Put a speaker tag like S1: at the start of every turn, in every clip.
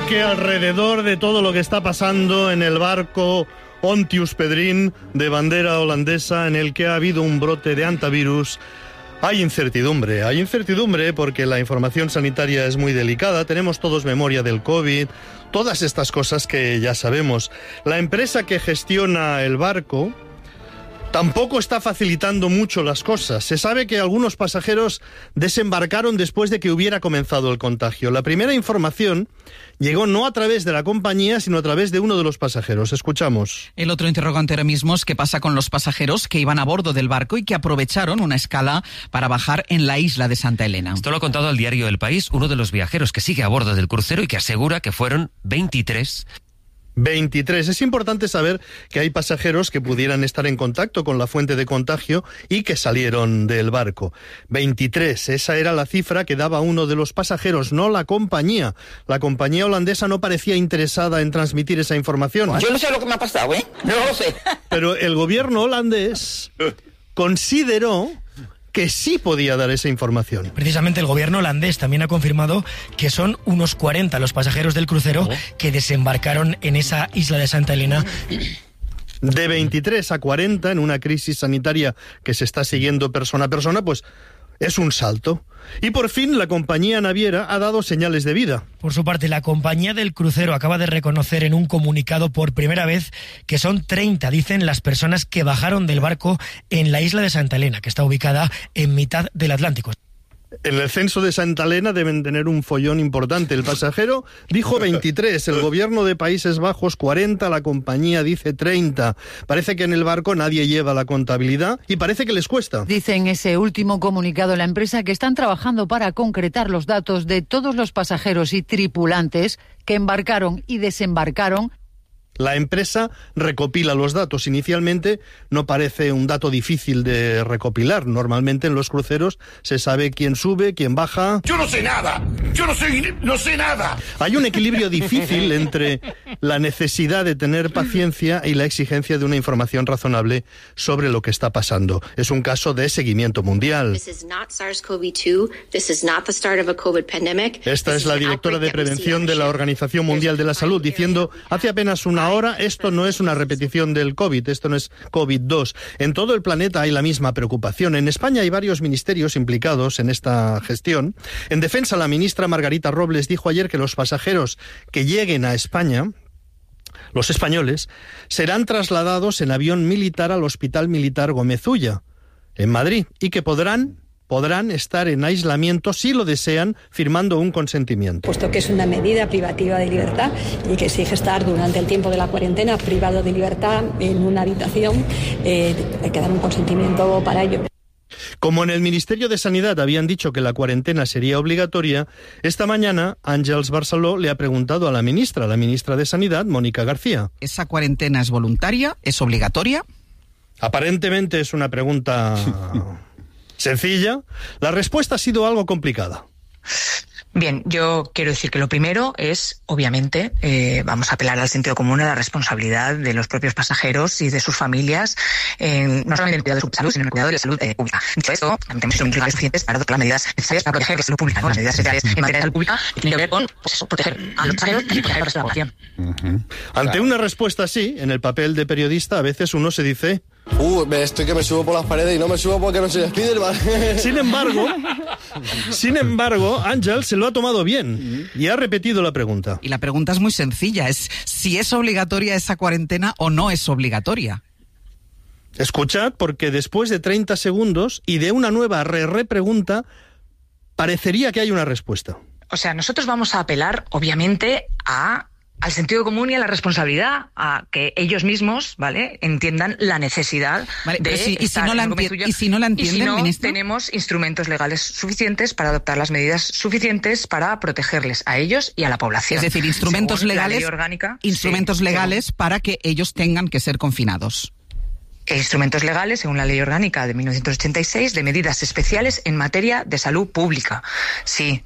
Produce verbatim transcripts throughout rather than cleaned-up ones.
S1: Porque alrededor de todo lo que está pasando en el barco Pontius Pedrin de bandera holandesa, en el que ha habido un brote de hantavirus, hay incertidumbre. Hay incertidumbre porque la información sanitaria es muy delicada, tenemos todos memoria del COVID, todas estas cosas que ya sabemos. La empresa que gestiona el barco tampoco está facilitando mucho las cosas. Se sabe que algunos pasajeros desembarcaron después de que hubiera comenzado el contagio. La primera información llegó no a través de la compañía, sino a través de uno de los pasajeros. Escuchamos.
S2: El otro interrogante ahora mismo es qué pasa con los pasajeros que iban a bordo del barco y que aprovecharon una escala para bajar en la isla de Santa Elena.
S3: Esto lo ha contado al diario El País uno de los viajeros que sigue a bordo del crucero y que asegura que fueron veintitrés.
S1: veintitrés. Es importante saber que hay pasajeros que pudieran estar en contacto con la fuente de contagio y que salieron del barco. veintitrés. Esa era la cifra que daba uno de los pasajeros, no la compañía. La compañía holandesa no parecía interesada en transmitir esa información.
S4: Yo no sé lo que me ha pasado, ¿eh? No lo sé.
S1: Pero el gobierno holandés consideró que sí podía dar esa información.
S5: Precisamente el gobierno holandés también ha confirmado que son unos cuarenta los pasajeros del crucero que desembarcaron en esa isla de Santa Elena.
S1: De veintitrés a cuarenta en una crisis sanitaria que se está siguiendo persona a persona, pues es un salto. Y por fin la compañía naviera ha dado señales de vida.
S5: Por su parte, la compañía del crucero acaba de reconocer en un comunicado por primera vez que son treinta, dicen, las personas que bajaron del barco en la isla de Santa Elena, que está ubicada en mitad del Atlántico.
S1: En el censo de Santa Elena deben tener un follón importante. El pasajero dijo veintitrés, el gobierno de Países Bajos cuarenta, la compañía dice treinta. Parece que en el barco nadie lleva la contabilidad y parece que les cuesta.
S6: Dice en ese último comunicado la empresa que están trabajando para concretar los datos de todos los pasajeros y tripulantes que embarcaron y desembarcaron.
S1: La empresa recopila los datos. Inicialmente no parece un dato difícil de recopilar. Normalmente en los cruceros se sabe quién sube, quién baja.
S7: ¡Yo no sé nada! ¡Yo no sé, no sé nada!
S1: Hay un equilibrio difícil entre la necesidad de tener paciencia y la exigencia de una información razonable sobre lo que está pasando. Es un caso de seguimiento mundial. Esta es la directora de prevención de la Organización Mundial de la Salud diciendo hace apenas una Ahora, esto no es una repetición del COVID, esto no es COVID dos. En todo el planeta hay la misma preocupación. En España hay varios ministerios implicados en esta gestión. En defensa, la ministra Margarita Robles dijo ayer que los pasajeros que lleguen a España, los españoles, serán trasladados en avión militar al Hospital Militar Gómez Ulla, en Madrid, y que podrán... podrán estar en aislamiento si lo desean, firmando un consentimiento.
S8: Puesto que es una medida privativa de libertad y que exige estar durante el tiempo de la cuarentena privado de libertad en una habitación, eh, hay que dar un consentimiento para ello.
S1: Como en el Ministerio de Sanidad habían dicho que la cuarentena sería obligatoria, esta mañana Àngels Barceló le ha preguntado a la ministra, la ministra de Sanidad, Mónica García.
S2: ¿Esa cuarentena es voluntaria? ¿Es obligatoria?
S1: Aparentemente es una pregunta sencilla. La respuesta ha sido algo complicada.
S9: Bien, yo quiero decir que lo primero es, obviamente, eh, vamos a apelar al sentido común, a la responsabilidad de los propios pasajeros y de sus familias, eh, no solamente en el cuidado de su salud, sino en el cuidado de la salud eh, pública. Dicho esto, también tenemos instrumentos legales suficientes para adoptar las medidas necesarias para proteger la salud pública, ¿no? Las medidas legales en materia de salud pública que tienen que ver con, pues eso, proteger a los pasajeros y proteger al resto de la población.
S1: Uh-huh. Ante una respuesta así, en el papel de periodista, a veces uno se dice...
S10: Uh, estoy que me subo por las paredes y no me subo porque no soy Spiderman.
S1: Sin embargo, sin embargo, Àngel se lo ha tomado bien y ha repetido la pregunta.
S2: Y la pregunta es muy sencilla, es si es obligatoria esa cuarentena o no es obligatoria.
S1: Escuchad, porque después de treinta segundos y de una nueva re-re-pregunta, parecería que hay una respuesta.
S9: O sea, nosotros vamos a apelar, obviamente, a... al sentido común y a la responsabilidad, a que ellos mismos, ¿vale?, entiendan la necesidad
S2: vale,
S9: de
S2: si, y, si no la enti-
S9: suya,
S2: y si no la entienden,
S9: y si no,
S2: ministro,
S9: tenemos instrumentos legales suficientes para adoptar las medidas suficientes para protegerles a ellos y a la población.
S2: Es decir, instrumentos
S9: Según
S2: legales,
S9: la ley orgánica,
S2: instrumentos
S9: sí,
S2: legales
S9: según,
S2: para que ellos tengan que ser confinados.
S9: E instrumentos legales, según la ley orgánica de mil novecientos ochenta y seis, de medidas especiales en materia de salud pública. Sí.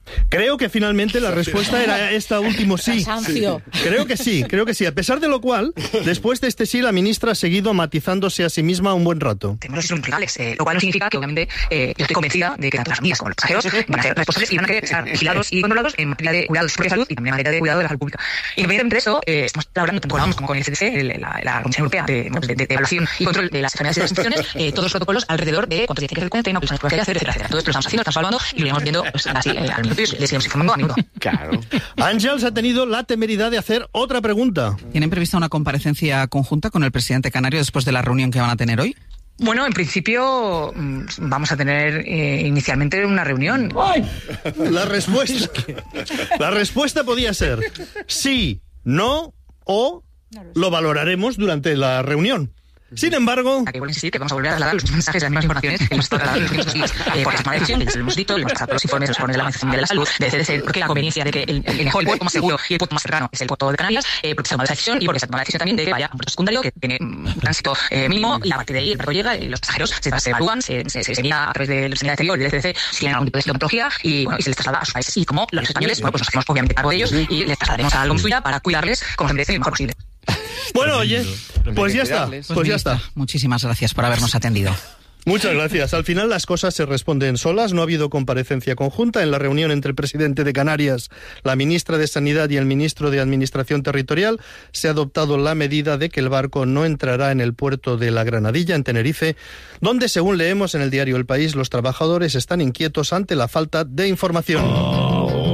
S1: Creo que finalmente la respuesta era esta último sí.
S11: Cansancio.
S1: Creo que sí, creo que sí. A pesar de lo cual, después de este sí, la ministra ha seguido matizándose a sí misma un buen rato.
S9: Tenemos los legales, eh, lo cual no significa que, obviamente, eh, yo estoy convencida de que tanto las familias como los pasajeros van a ser responsables y van a querer estar vigilados y controlados en materia de cuidado de su propia salud y también en materia de cuidado de la salud pública. Independientemente de eso, eh, estamos hablando, tanto con, como con el C D C, el, la, la Comisión Europea de, de, de Evaluación y Control de las Enfermedades y las Infecciones, eh, todos los protocolos alrededor de cuántos días tiene que hacer cuarentena, cuántas pruebas hay que hacer, etcétera, etcétera. Todo esto lo estamos haciendo, lo estamos hablando y lo iremos viendo pues, así eh, al minuto y les iremos informando a minuto.
S1: Claro. Ángels ha tenido la temeridad de hacer otra pregunta.
S2: ¿Tienen prevista una comparecencia conjunta con el presidente canario después de la reunión que van a tener hoy?
S9: Bueno, en principio vamos a tener eh, inicialmente una reunión.
S1: La respuesta, la respuesta podía ser sí, no o lo valoraremos durante la reunión. Sin embargo...
S9: Aquí vuelvo a insistir que vamos a volver a trasladar los mensajes, las mismas informaciones que hemos estado trasladando en los últimos días. Eh, porque es una decisión, les hemos dicho, les hemos pasado los informes, los informes de la Organización Mundial de la Salud, del C D C, porque la conveniencia de que el, el, el mejor, el puerto más seguro y el puerto más cercano es el puerto de Canarias, eh, porque se ha tomado esa decisión y porque se ha tomado la decisión también de que vaya a un puerto secundario que tiene un tránsito eh, mínimo y a partir de ahí el barco llega y los pasajeros se, se evalúan, se, se, se, se mira a través de la sanidad exterior y del C D C si tienen algún tipo de sintomatología y, bueno, y se les traslada a sus países. Y como los españoles, bueno, pues nos hacemos obviamente cargo de ellos y les trasladaremos a Algomsuya para cuidarles como se merecen lo mejor posible.
S1: Bueno, oye, pues ya está, pues, pues ya está.
S2: Muchísimas gracias por habernos atendido.
S1: Muchas gracias. Al final las cosas se responden solas. No ha habido comparecencia conjunta en la reunión entre el presidente de Canarias, la ministra de Sanidad y el ministro de Administración Territorial. Se ha adoptado la medida de que el barco no entrará en el puerto de La Granadilla, en Tenerife, donde, según leemos en el diario El País, los trabajadores están inquietos ante la falta de información.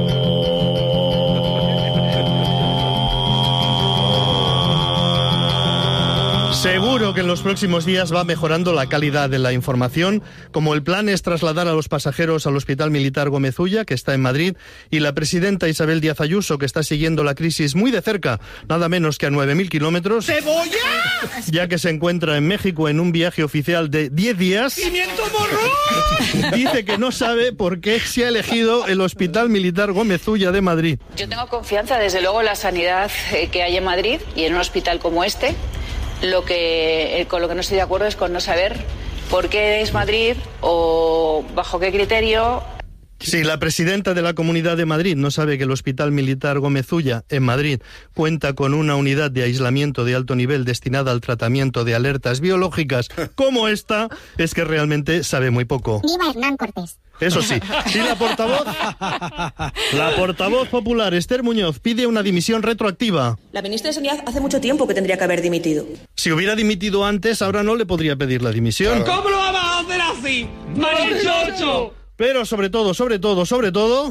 S1: Seguro que en los próximos días va mejorando la calidad de la información, como el plan es trasladar a los pasajeros al Hospital Militar Gómez Ulla, que está en Madrid, y la presidenta Isabel Díaz Ayuso, que está siguiendo la crisis muy de cerca, nada menos que a nueve mil kilómetros,
S7: ¡Cebolla!
S1: ya que se encuentra en México en un viaje oficial de diez días.
S7: ¡Pimiento morrón!
S1: Dice que no sabe por qué se ha elegido el Hospital Militar Gómez Ulla de Madrid.
S12: Yo tengo confianza, desde luego, en la sanidad que hay en Madrid y en un hospital como este. Lo que, con lo que no estoy de acuerdo es con no saber por qué es Madrid o bajo qué criterio.
S1: Si la presidenta de la Comunidad de Madrid no sabe que el Hospital Militar Gómez Ulla, en Madrid, cuenta con una unidad de aislamiento de alto nivel destinada al tratamiento de alertas biológicas como esta, es que realmente sabe muy poco.
S13: ¡Viva Hernán Cortés!
S1: Eso sí, y la portavoz, la portavoz popular Esther Muñoz pide una dimisión retroactiva.
S14: La ministra de Sanidad hace mucho tiempo que tendría que haber dimitido.
S1: Si hubiera dimitido antes, ahora no le podría pedir la dimisión.
S7: ¿Cómo lo vamos a hacer así? ¡Marichocho!
S1: Pero sobre todo, sobre todo, sobre todo...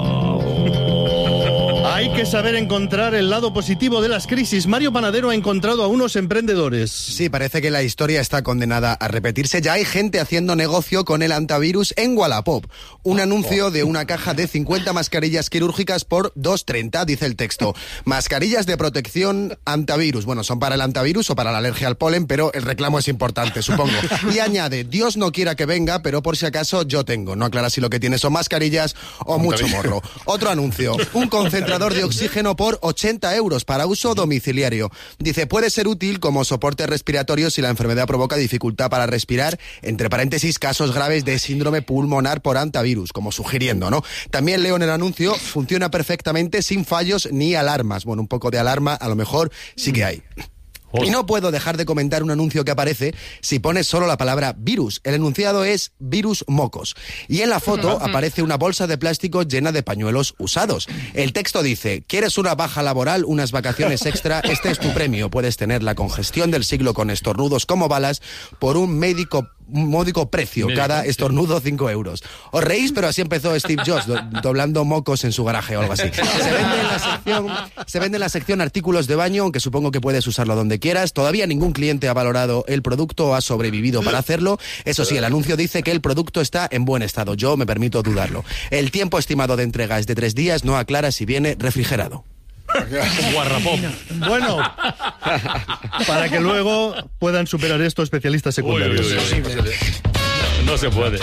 S1: hay que saber encontrar el lado positivo de las crisis. Mario Panadero ha encontrado a unos emprendedores.
S15: Sí, parece que la historia está condenada a repetirse. Ya hay gente haciendo negocio con el antivirus en Wallapop. Un anuncio de una caja de cincuenta mascarillas quirúrgicas por dos treinta, dice el texto. Mascarillas de protección antivirus. Bueno, son para el antivirus o para la alergia al polen, pero el reclamo es importante, supongo. Y añade, Dios no quiera que venga, pero por si acaso yo tengo. No aclara si lo que tiene son mascarillas o mucho morro. Otro anuncio. Un concentrador de oxígeno por ochenta euros para uso domiciliario. Dice, puede ser útil como soporte respiratorio si la enfermedad provoca dificultad para respirar, entre paréntesis, casos graves de síndrome pulmonar por antivirus, como sugiriendo, ¿no? También leo en el anuncio, funciona perfectamente sin fallos ni alarmas. Bueno, un poco de alarma a lo mejor sí que hay. Y no puedo dejar de comentar un anuncio que aparece si pones solo la palabra virus. El enunciado es virus mocos. Y en la foto aparece una bolsa de plástico llena de pañuelos usados. El texto dice, ¿quieres una baja laboral, unas vacaciones extra? Este es tu premio. Puedes tener la congestión del siglo con estornudos como balas por un médico un módico precio, médico, cada estornudo cinco euros. Os reís, pero así empezó Steve Jobs, do, doblando mocos en su garaje o algo así. Se vende en la sección, se vende en la sección artículos de baño, aunque supongo que puedes usarlo donde quieras. Todavía ningún cliente ha valorado el producto o ha sobrevivido para hacerlo. Eso sí, el anuncio dice que el producto está en buen estado. Yo me permito dudarlo. El tiempo estimado de entrega es de tres días, no aclara si viene refrigerado.
S1: Guarrapop. Bueno, para que luego puedan superar esto especialistas secundarios.
S16: Uy, uy, uy, uy. No, no se puede.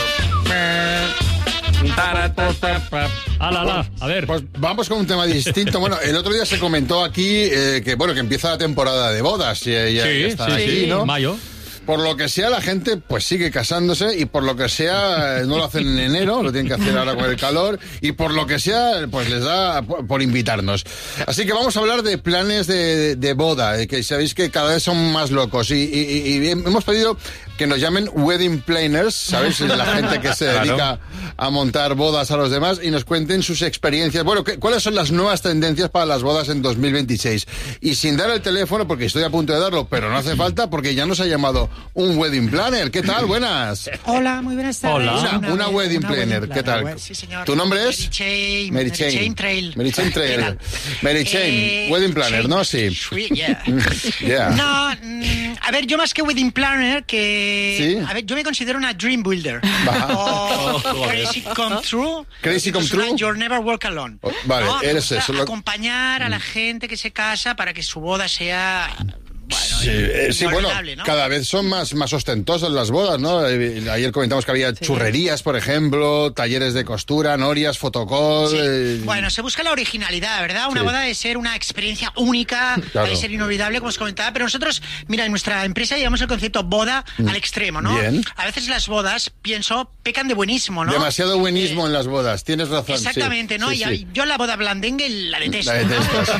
S17: Ala, ala. A ver.
S16: Pues vamos con un tema distinto. Bueno, el otro día se comentó aquí eh, que bueno que empieza la temporada de bodas. Y, y,
S17: sí,
S16: y está
S17: sí,
S16: aquí,
S17: sí,
S16: ¿no?
S17: Mayo.
S16: por lo que sea la gente pues sigue casándose y por lo que sea no lo hacen en enero, lo tienen que hacer ahora con el calor y por lo que sea pues les da por, por invitarnos. Así que vamos a hablar de planes de, de boda, que sabéis que cada vez son más locos y, y, y hemos pedido que nos llamen wedding planners, ¿sabéis? La gente que se dedica claro. a montar bodas a los demás y nos cuenten sus experiencias. Bueno, ¿qué, ¿cuáles son las nuevas tendencias para las bodas en dos mil veintiséis? Y sin dar el teléfono, porque estoy a punto de darlo, pero no hace falta porque ya nos ha llamado un wedding planner. ¿Qué tal? Buenas.
S11: Hola, muy buenas tardes.
S16: Hola. Una,
S11: una,
S16: una wedding
S11: una
S16: planner.
S11: Wedding
S16: ¿Qué tal?
S11: planner. Sí, señor.
S16: ¿Tu nombre es?
S11: Mary Chain.
S16: Mary
S11: Mary
S16: Chain.
S11: Chain Trail.
S16: Mary Chain Trail. Mary Chain.
S11: Eh,
S16: wedding planner,
S11: Chain.
S16: ¿no? Sí.
S11: Yeah.
S16: yeah.
S11: No, mm, a ver, yo más que wedding planner, que...
S16: ¿Sí?
S11: A ver, yo me considero una dream builder.
S16: Oh,
S11: o crazy come true.
S16: Crazy come true.
S11: You'll never walk alone.
S16: Oh, vale,
S11: ¿no?
S16: eres eso. Lo...
S11: Acompañar a la gente que se casa para que su boda sea... Bueno,
S16: sí, eh, sí bueno,
S11: ¿no?
S16: cada vez son más, más ostentosas las bodas, ¿no? Eh, ayer comentamos que había sí. churrerías, por ejemplo, talleres de costura, norias, fotocall...
S11: Sí.
S16: Eh...
S11: Bueno, se busca la originalidad, ¿verdad? Una
S16: sí.
S11: boda debe ser una experiencia única, claro. debe ser inolvidable, como os comentaba, pero nosotros, mira, en nuestra empresa llevamos el concepto boda mm. al extremo, ¿no?
S16: Bien.
S11: A veces las bodas, pienso, pecan de buenismo, ¿no?
S16: Demasiado buenismo eh, en las bodas, tienes razón.
S11: Exactamente,
S16: sí.
S11: ¿no?
S16: Sí,
S11: y
S16: sí.
S11: yo la boda blandengue la detesto.
S16: La detestas.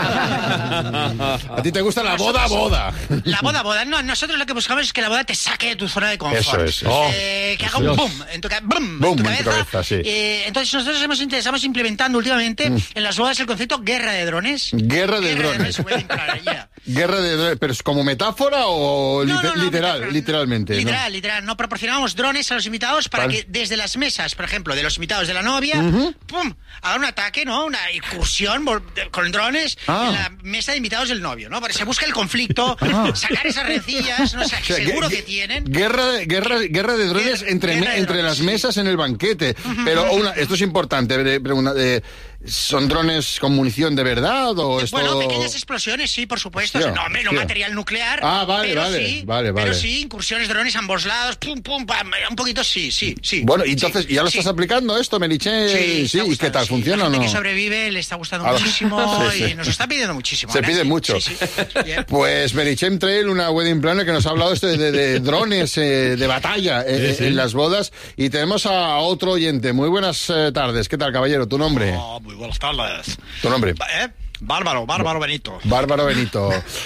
S11: ¿no?
S16: A ti te gusta la boda, boda.
S11: La boda, boda. No, nosotros lo que buscamos es que la boda te saque de tu zona de confort.
S16: Eso es. Oh.
S11: Eh, que haga un boom en tu, boom,
S16: boom,
S11: en tu cabeza.
S16: En tu cabeza sí.
S11: eh, entonces nosotros hemos, estamos implementando últimamente mm. en las bodas el concepto guerra de drones.
S16: Guerra de
S11: guerra
S16: drones.
S11: De drones plan, yeah.
S16: Guerra de drones, pero es como metáfora o
S11: no,
S16: liter
S11: no, no,
S16: literal,
S11: metáfora,
S16: literalmente.
S11: Literal,
S16: ¿no?
S11: literal. No proporcionamos drones a los invitados para vale. que desde las mesas, por ejemplo, de los invitados de la novia, uh-huh. pum, hagan un ataque, ¿no? Una incursión con drones ah. en la mesa de invitados del novio, ¿no? Porque se busca el conflicto, ah. sacar esas rencillas, no sé, o sea, seguro que tienen.
S16: Guerra de, guerra, guerra de drones guerra, entre, guerra de entre drones, las sí. mesas en el banquete. Uh-huh. Pero una, esto es importante, pregunta, eh, ¿son drones con munición de verdad o esto...?
S11: Bueno, pequeñas explosiones, sí, por supuesto. Hostia, no, no material nuclear.
S16: Ah, vale,
S11: pero
S16: vale,
S11: sí,
S16: vale, vale.
S11: Pero sí, incursiones de drones a ambos lados, pum, pum, pam, un poquito sí, sí, sí.
S16: Bueno, y entonces,
S11: sí,
S16: ¿ya lo
S11: sí.
S16: estás aplicando esto, Meriche?
S11: Sí,
S16: sí, ¿y qué tal?
S11: Sí.
S16: ¿Funciona
S11: o no?
S16: La gente
S11: que sobrevive le está gustando
S16: ah,
S11: muchísimo
S16: sí, sí.
S11: y nos está pidiendo muchísimo.
S16: Se
S11: ¿verdad?
S16: pide
S11: Sí,
S16: mucho.
S11: Sí, sí.
S16: Pues Meriche Trail, una wedding planner que nos ha hablado esto de, de, de drones eh, de batalla eh, sí, sí. en las bodas. Y tenemos a otro oyente. Muy buenas eh, tardes. ¿Qué tal, caballero? ¿Tu nombre?
S13: Oh, muy buenas tardes.
S16: ¿Tu nombre?
S13: ¿Eh? Bárbaro, Bárbaro Benito.
S16: Bárbaro Benito.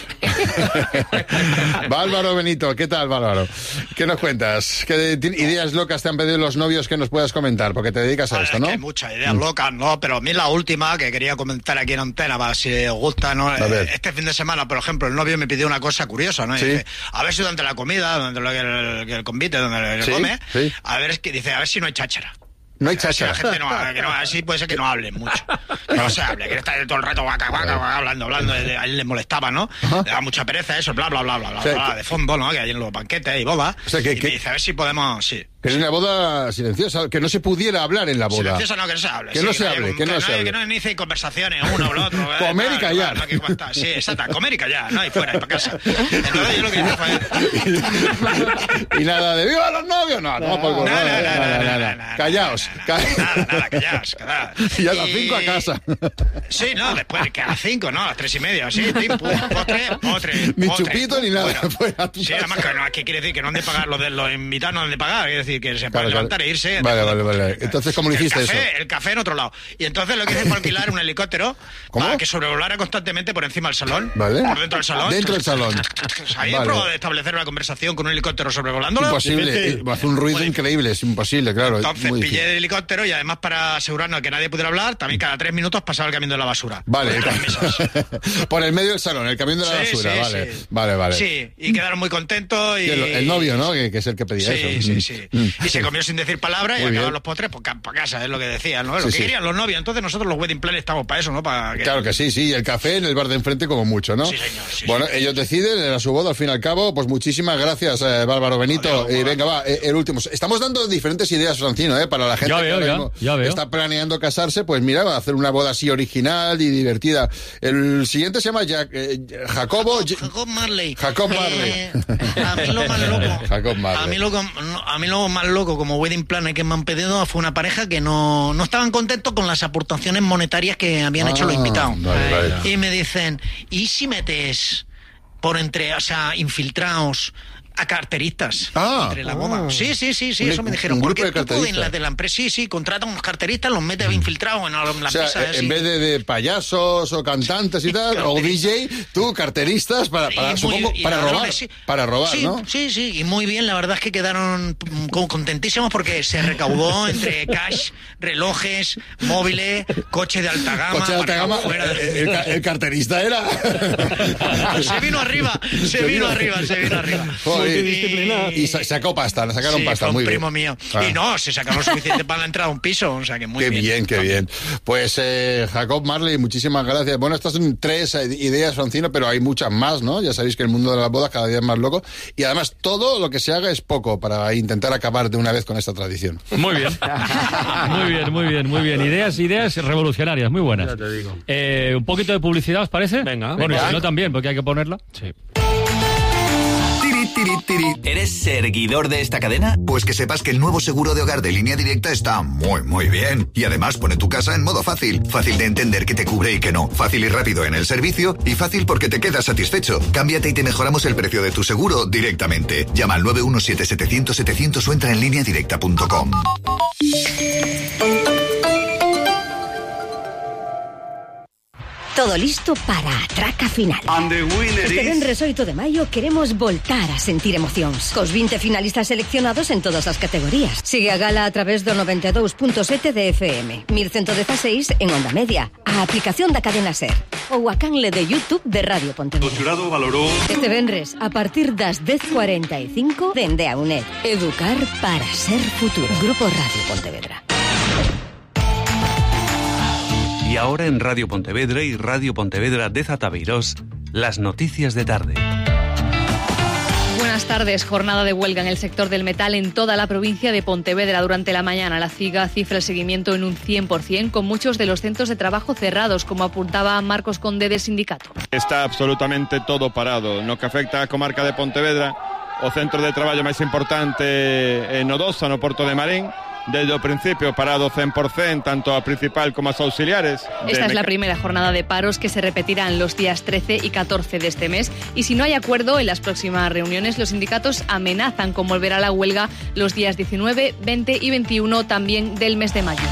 S16: Bárbaro Benito, ¿qué tal, Bárbaro? ¿Qué nos cuentas? ¿Qué ideas locas te han pedido los novios que nos puedas comentar? Porque te dedicas a
S13: vale,
S16: esto, ¿no?
S13: Es que hay muchas ideas mm. locas, ¿no? Pero a mí la última que quería comentar aquí en antena, para si os gusta, ¿no? Este fin de semana, por ejemplo, el novio me pidió una cosa curiosa, ¿no? Y
S16: ¿Sí?
S13: dice, a ver si durante la comida, durante lo que el, el convite, donde
S16: ¿Sí?
S13: come,
S16: ¿Sí?
S13: a ver, es que dice, a ver si no hay cháchara.
S16: No hay cháchara.
S13: Si la gente no, que no, así puede ser que no hablen mucho. No se hable, que está todo el rato guaca, guaca, guaca, hablando, hablando. A él le molestaba, ¿no? Ajá. Le da mucha pereza eso, bla, bla, bla, bla, bla, o sea, bla, que... de fondo, ¿no? Que hay en los banquetes y bodas.
S16: O sea, que,
S13: y
S16: que...
S13: me dice, a ver si podemos, sí.
S16: Que es una boda silenciosa, que no se pudiera hablar en la boda.
S13: Silenciosa no, que no se hable.
S16: Que
S13: sí,
S16: no se hable, que, que no se hable.
S13: Que no inicie conversaciones uno o el otro.
S16: Comer y callar.
S13: No, no, no, sí, exacto, comer y callar, ¿no? Y fuera, y para casa. Entonces yo lo que hice fue...
S16: Y nada de ¡viva los novios! No, no, por favor. Callaos.
S13: Nada, nada, callaos.
S16: Y a las cinco a casa.
S13: Sí, no, después, que a las cinco, ¿no? A las tres y media, sí, pim, pum, postre, postre.
S16: Ni chupito ni nada.
S13: Sí, además que no, ¿qué quiere decir? Que no han de pagar, los, de, los invitados no han de pagar, quiere decir que se pueden levantar e irse.
S16: Vale, vale, vale. Entonces, ¿cómo lo hiciste
S13: el café,
S16: eso?
S13: El café en otro lado. Y entonces lo que hice fue alquilar un helicóptero para que sobrevolara constantemente por encima del salón.
S16: Vale.
S13: Por dentro del salón.
S16: Dentro del salón.
S13: Ahí he probado de establecer una conversación con un helicóptero sobrevolándolo.
S16: Imposible. Hace un ruido increíble, es imposible, claro.
S13: Entonces pillé el helicóptero y además para asegurarnos de que nadie pudiera hablar, también cada tres minutos pasaba el camión de la basura.
S16: Vale. Por el medio del salón, el camión de la
S13: sí,
S16: basura,
S13: sí,
S16: vale.
S13: Sí.
S16: Vale, vale.
S13: Sí, y quedaron muy contentos. Y...
S16: El, el novio, ¿no? Que, que es el que pedía
S13: sí,
S16: eso.
S13: Sí, sí, sí. Y se comió sin decir palabra y acabaron los postres pues, para casa, es lo que decían, ¿no? Es lo
S16: sí,
S13: que
S16: sí.
S13: querían los novios. Entonces nosotros los wedding planners estamos para eso, ¿no? Para que...
S16: Claro que sí, sí. Y el café en el bar de enfrente como mucho, ¿no?
S13: Sí, señor. Sí,
S16: bueno,
S13: sí.
S16: ellos deciden, era su boda al fin y al cabo. Pues muchísimas gracias, eh, Bárbaro Benito. Vale, y venga, va, eh, el último. Estamos dando diferentes ideas, Francino, ¿eh? Para la gente
S17: ya
S16: que
S17: veo,
S16: ahora
S17: ya,
S16: mismo
S17: ya veo.
S16: está planeando casarse, pues mira, va a hacer una boda así original y divertida. El siguiente se llama Jack, eh, Jacobo...
S11: Jacob Marley.
S16: Jacob Marley.
S11: Eh, a mí lo más loco.
S16: Jacob Marley.
S11: A mí, lo, a mí lo más loco como wedding planner que me han pedido fue una pareja que no, no estaban contentos con las aportaciones monetarias que habían ah, hecho los invitados.
S16: Vale, vale.
S11: Y me dicen, ¿y si metes por entre, o sea, infiltrados a carteristas
S16: ah,
S11: entre la
S16: ah,
S11: moda. Sí, sí, sí, sí,
S16: un,
S11: eso me dijeron.
S16: Un
S11: Porque
S16: grupo de
S11: tú en la de la empresa, sí, sí, contratan unos carteristas, los metes infiltrados en la, la
S16: o sea,
S11: empresa.
S16: En
S11: así.
S16: vez de, de payasos o cantantes y tal, o D J, tú carteristas para, para
S11: muy,
S16: supongo, para
S11: ladrones,
S16: robar,
S11: sí.
S16: para robar,
S11: sí,
S16: ¿no?
S11: Sí, sí, y muy bien, la verdad es que quedaron como contentísimos porque se recaudó entre cash, relojes, móviles, coche de alta gama.
S16: Coche de alta gama,
S11: fuera de...
S16: el, el carterista era...
S11: se vino arriba, se, se vino arriba, se vino arriba.
S16: Joder, y, y sacó pasta, sacaron
S11: sí,
S16: pasta,
S11: fue
S16: muy
S11: un
S16: bien.
S11: primo mío.
S16: Ah.
S11: Y no, se sacaron suficiente para la entrada a un piso, o sea que muy
S16: qué
S11: bien.
S16: bien, qué bien. Pues eh, Jacob Marley, muchísimas gracias. Bueno, estas son tres ideas, Francino, pero hay muchas más, ¿no? Ya sabéis que el mundo de las bodas cada día es más loco. Y además, todo lo que se haga es poco para intentar acabar de una vez con esta tradición.
S17: Muy bien. Muy bien, muy bien, muy bien. Ideas, ideas revolucionarias, muy buenas.
S18: Ya te digo.
S17: Eh, un poquito de publicidad, ¿os parece?
S18: Venga.
S17: Bueno,
S18: venga.
S17: y si no también, porque hay que ponerla.
S18: Sí.
S19: Tiri, tiri, tiri. ¿Eres seguidor de esta cadena? Pues que sepas que el nuevo seguro de hogar de Línea Directa está muy, muy bien. Y además pone tu casa en modo fácil. Fácil de entender qué te cubre y qué no. Fácil y rápido en el servicio. Y fácil porque te quedas satisfecho. Cámbiate y te mejoramos el precio de tu seguro directamente. Llama al nueve uno siete setecientos setecientos o entra en línea directa punto com.
S20: Todo listo para a traca final. Este venres oito de maio queremos voltar a sentir emocións. Cos vinte finalistas seleccionados en todas as categorías. Sigue a gala a través do noventa e dous punto sete de F M, mil ciento dezaseis en Onda Media, a aplicación da cadena SER ou a canle de YouTube de Radio Pontevedra.
S21: O xurado valorou...
S20: Este venres, a partir das dez cuarenta e cinco, dende a UNED. Educar para ser futuro. Grupo Radio Pontevedra.
S21: Y ahora en Radio Pontevedra y Radio Pontevedra de Zatabeirós, las noticias de tarde.
S22: Buenas tardes. Jornada de huelga en el sector del metal en toda la provincia de Pontevedra. Durante la mañana la CIGA cifra el seguimiento en un cien por ciento, con muchos de los centros de trabajo cerrados, como apuntaba Marcos Conde del sindicato.
S23: Está absolutamente todo parado. No que afecta a comarca de Pontevedra, o centro de traballo máis importante en Odosa, no Porto de Marín. Desde o principio parado cien por ciento, tanto a principal como as auxiliares.
S22: Esta es la primera jornada de paros que se repetirán los días trece y catorce de este mes, y si no hay acuerdo en las próximas reuniones, los sindicatos amenazan con volver a la huelga los días diecinueve, veinte y veintiuno también del mes de mayo.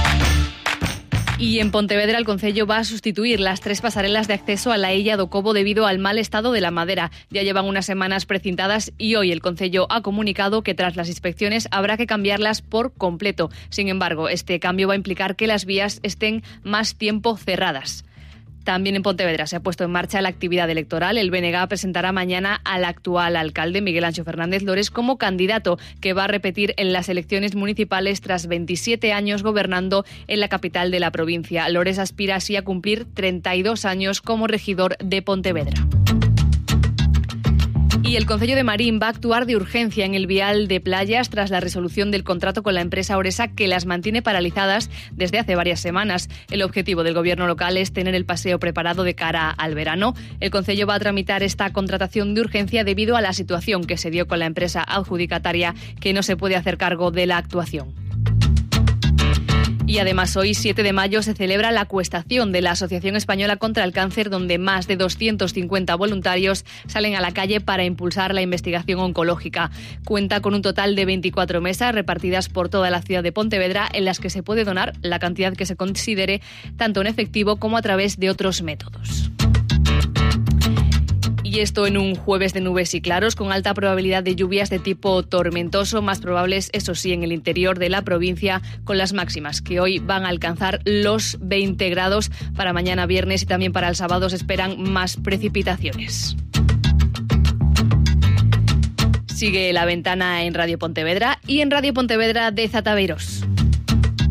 S22: Y en Pontevedra el Concello va a sustituir las tres pasarelas de acceso a la Illa do Cobo debido al mal estado de la madera. Ya llevan unas semanas precintadas y hoy el Concello ha comunicado que tras las inspecciones habrá que cambiarlas por completo. Sin embargo, este cambio va a implicar que las vías estén más tiempo cerradas. También en Pontevedra se ha puesto en marcha la actividad electoral. El B N G presentará mañana al actual alcalde, Miguel Anxo Fernández Lores, como candidato que va a repetir en las elecciones municipales tras veintisiete años gobernando en la capital de la provincia. Lores aspira así a cumplir treinta y dos años como regidor de Pontevedra. Y el Concello de Marín va a actuar de urgencia en el vial de playas tras la resolución del contrato con la empresa Oresa, que las mantiene paralizadas desde hace varias semanas. El objetivo del gobierno local es tener el paseo preparado de cara al verano. El Concello va a tramitar esta contratación de urgencia debido a la situación que se dio con la empresa adjudicataria, que no se puede hacer cargo de la actuación. Y además hoy, siete de mayo, se celebra la acuestación de la Asociación Española contra el Cáncer, donde más de doscientos cincuenta voluntarios salen a la calle para impulsar la investigación oncológica. Cuenta con un total de veinticuatro mesas repartidas por toda la ciudad de Pontevedra, en las que se puede donar la cantidad que se considere, tanto en efectivo como a través de otros métodos. Y esto en un jueves de nubes y claros, con alta probabilidad de lluvias de tipo tormentoso, más probables, eso sí, en el interior de la provincia, con las máximas que hoy van a alcanzar los veinte grados. Para mañana viernes y también para el sábado se esperan más precipitaciones. Sigue La Ventana en Radio Pontevedra y en Radio Pontevedra de Zatabeirós.